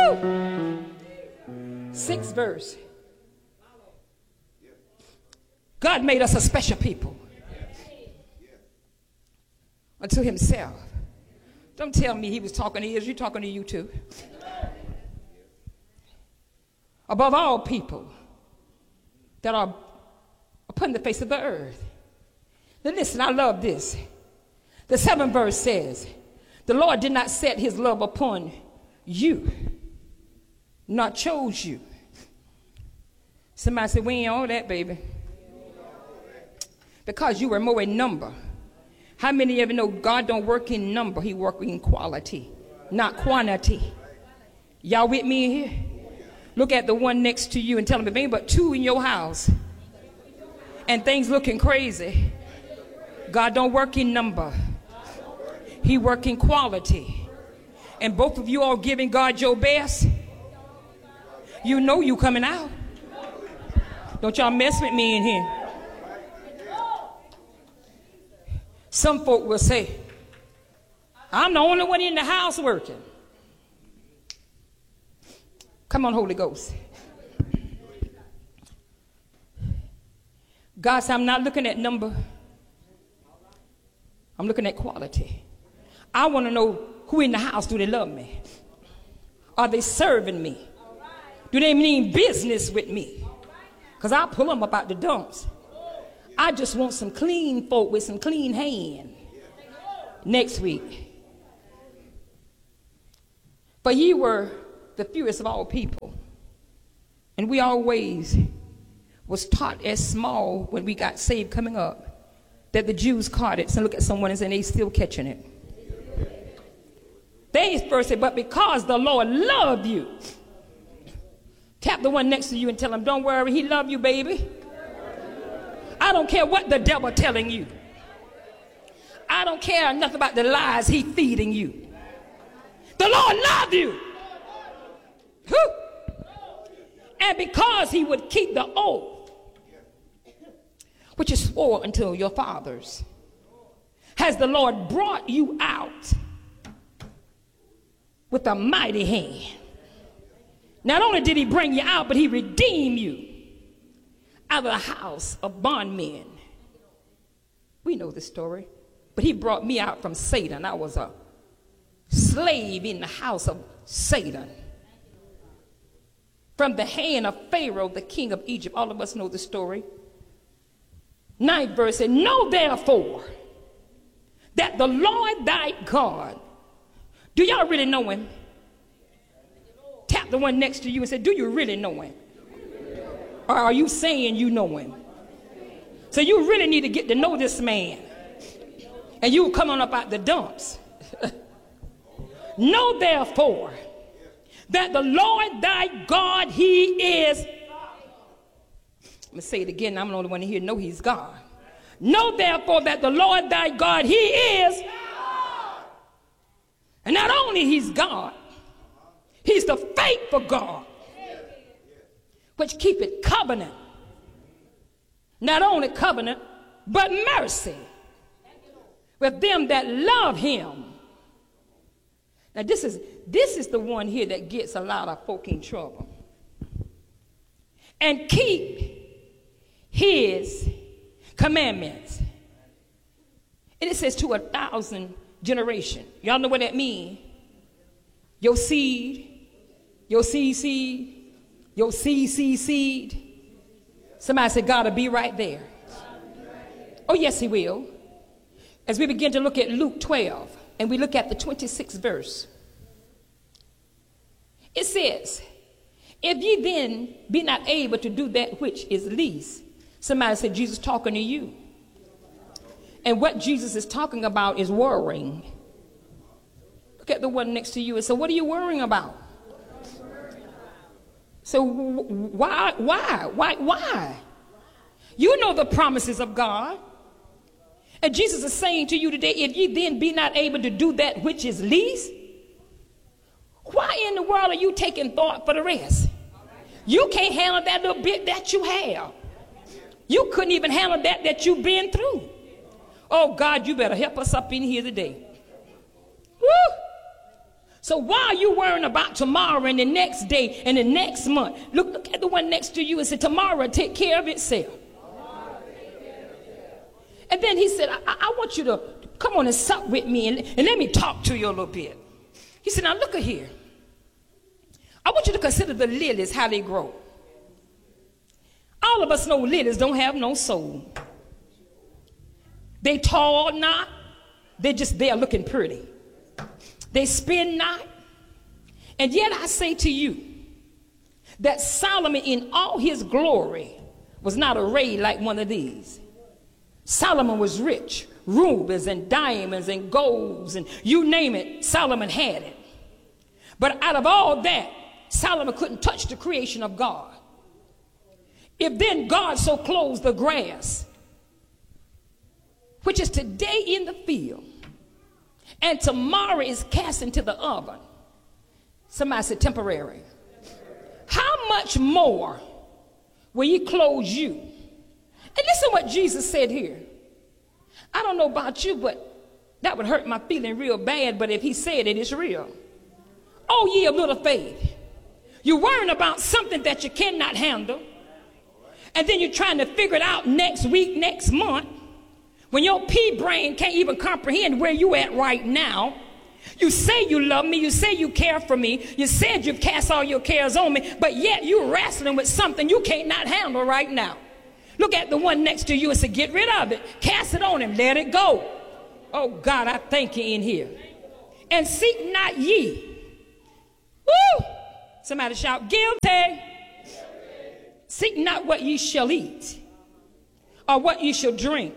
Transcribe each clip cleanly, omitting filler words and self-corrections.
Woo! 6th verse. God made us a special people unto himself. Don't tell me he was talking to Israel. You're talking to you too. Above all people that are upon the face of the earth. Now listen, I love this. The 7th verse says, the Lord did not set his love upon you, not chose you. Somebody said, we ain't all that, baby. Because you were more in number. How many of you know God don't work in number, he works in quality, not quantity? Y'all with me in here? Look at the one next to you and tell them, if ain't but 2 in your house and things looking crazy, God don't work in number. He work in quality. And both of you all giving God your best, you know you coming out. Don't y'all mess with me in here. Some folk will say, I'm the only one in the house working. Come on, Holy Ghost. God said, I'm not looking at number. I'm looking at quality. I want to know who in the house, do they love me? Are they serving me? Do they mean business with me? Because I'll pull them up out the dumps. I just want some clean folk with some clean hand next week. For ye were the fewest of all people. And we always was taught as small when we got saved coming up that the Jews caught it. So look at someone and say they still catching it. They first said, but because the Lord loved you. Tap the one next to you and tell him, don't worry, he loved you, baby. I don't care what the devil telling you. I don't care nothing about the lies he feeding you. The Lord loved you. Whew. And because he would keep the oath, which is swore unto your fathers, has the Lord brought you out with a mighty hand. Not only did he bring you out, but he redeemed you out of the house of bondmen. We know the story. But he brought me out from Satan. I was a slave in the house of Satan. From the hand of Pharaoh, the king of Egypt. All of us know the story. 9th verse said, know therefore that the Lord thy God. Do y'all really know him? Tap the one next to you and say, do you really know him? Or are you saying you know him? So you really need to get to know this man. And you come on up out the dumps. Know therefore that the Lord thy God, he is. I'm going to say it again. I'm the only one here know he's God. Know therefore that the Lord thy God, he is. And not only he's God, he's the faithful God, which keepeth covenant. Not only covenant, but mercy with them that love him. Now this is the one here that gets a lot of folk in trouble. And keep his commandments. And it says to 1,000 generations. Y'all know what that means? Your seed, your seed, your seed. Somebody said God will be right there. Oh, yes, he will. As we begin to look at Luke 12, and we look at the 26th verse, it says, if ye then be not able to do that which is least. Somebody said Jesus talking to you. And what Jesus is talking about is worrying. Look at the one next to you and say, what are you worrying about? So why? You know the promises of God. And Jesus is saying to you today, if ye then be not able to do that which is least, why in the world are you taking thought for the rest? You can't handle that little bit that you have. You couldn't even handle that you've been through. Oh God, you better help us up in here today. Woo! So while you worrying about tomorrow and the next day and the next month, look at the one next to you and say, tomorrow will take care of itself. And then he said, I want you to come on and sup with me and let me talk to you a little bit. He said, now look at here. I want you to consider the lilies, how they grow. All of us know lilies don't have no soul. They tall not. They're just there looking pretty. They spin not. And yet I say to you that Solomon in all his glory was not arrayed like one of these. Solomon was rich, rubies and diamonds and golds and you name it, Solomon had it. But out of all that, Solomon couldn't touch the creation of God. If then God so clothes the grass, which is today in the field, and tomorrow is cast into the oven. Somebody said temporary. How much more will he clothe you? And listen what Jesus said here. I don't know about you, but that would hurt my feeling real bad, but if he said it, it's real. Oh, ye of little faith. You're worrying about something that you cannot handle, and then you're trying to figure it out next week, next month, when your pea brain can't even comprehend where you at right now. You say you love me, you say you care for me, you said you've cast all your cares on me, but yet you're wrestling with something you can't not handle right now. Look at the one next to you and say, get rid of it. Cast it on him. Let it go. Oh, God, I thank you in here. And seek not ye. Woo! Somebody shout, guilty. Seek not what ye shall eat or what ye shall drink.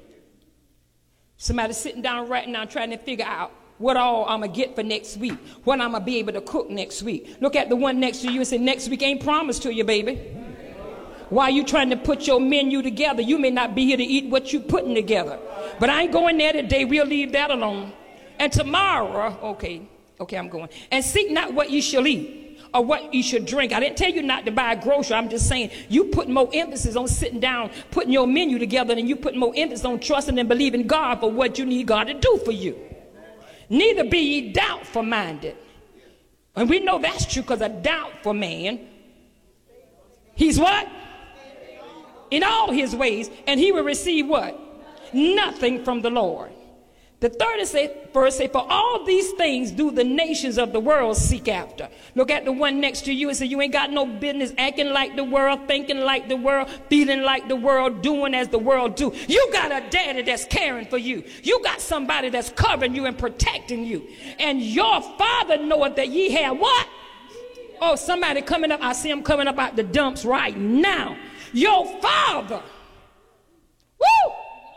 Somebody sitting down right now trying to figure out what all I'm going to get for next week, what I'm going to be able to cook next week. Look at the one next to you and say, next week ain't promised to you, baby. While you trying to put your menu together, you may not be here to eat what you putting together. But I ain't going there today. We'll leave that alone. And tomorrow, okay, I'm going. And seek not what you shall eat or what you should drink. I didn't tell you not to buy a grocery. I'm just saying you put more emphasis on sitting down, putting your menu together, than you put more emphasis on trusting and believing God for what you need God to do for you. Neither be ye doubtful minded. And we know that's true, because a doubtful man, he's what? In all his ways, and he will receive what? Nothing from the Lord. The third verse say, for all these things do the nations of the world seek after. Look at the one next to you and say, you ain't got no business acting like the world, thinking like the world, feeling like the world, doing as the world do. You got a daddy that's caring for you. You got somebody that's covering you and protecting you. And your Father knoweth that ye have what? Oh, somebody coming up. I see him coming up out the dumps right now. Your Father. Woo!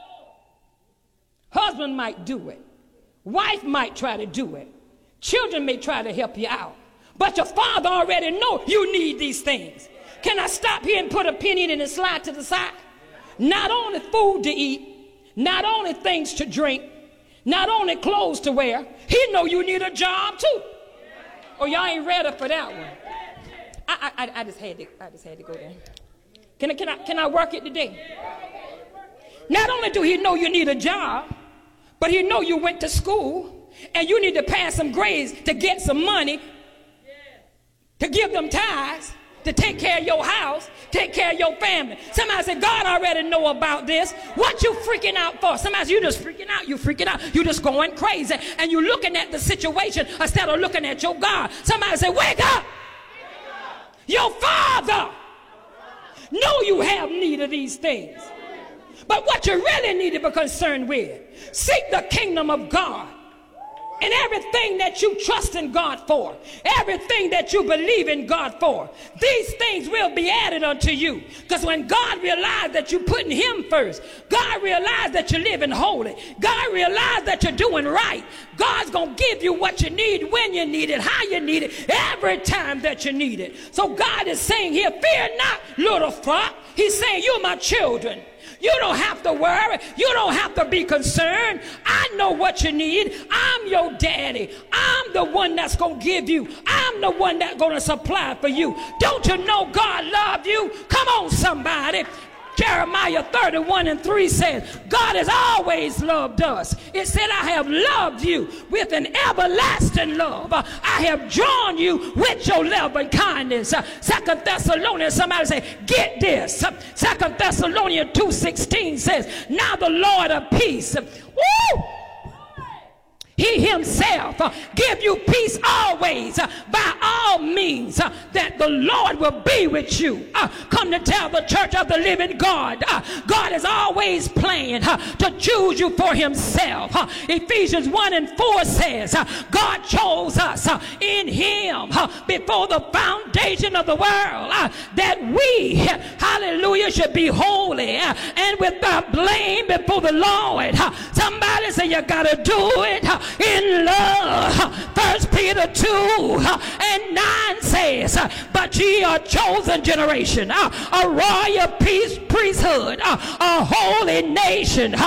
Husband might do it. Wife might try to do it. Children may try to help you out. But your Father already knows you need these things. Can I stop here and put a penny in and slide to the side? Not only food to eat, not only things to drink, not only clothes to wear, he know you need a job too. Oh, y'all ain't ready for that one. I just had to go there. Can I work it today? Not only do he know you need a job, but he know you went to school and you need to pass some grades to get some money, to give them tithes, to take care of your house, take care of your family. Somebody said, God already know about this. What you freaking out for? Somebody said, you just freaking out. You freaking out. You just going crazy. And you looking at the situation instead of looking at your God. Somebody said, wake up. Your Father know you have need of these things. But what you really need to be concerned with, seek the kingdom of God. And everything that you trust in God for, everything that you believe in God for, these things will be added unto you. Because when God realized that you're putting him first, God realized that you're living holy, God realized that you're doing right, God's going to give you what you need, when you need it, how you need it, every time that you need it. So God is saying here, fear not, little flock. He's saying, you're my children. You don't have to worry. You don't have to be concerned. I know what you need. I'm your daddy. I'm the one that's going to give you. I'm the one that's going to supply for you. Don't you know God loved you? Come on, somebody. Jeremiah 31:3 says, God has always loved us. It said, I have loved you with an everlasting love. I have drawn you with your love and kindness. 2 Thessalonians, somebody say, get this. 2 Thessalonians 2:16 says, now the Lord of peace, woo, he himself give you peace always, by all means, that the Lord will be with you. Come to tell the church of the living God, God is always planning to choose you for himself. Ephesians 1:4 says, God chose us in him before the foundation of the world, that we, hallelujah, should be holy and without blame before the Lord. Somebody say you gotta do it in love. 1 Peter 2:9 says, but ye are a chosen generation, a royal priesthood, a holy nation,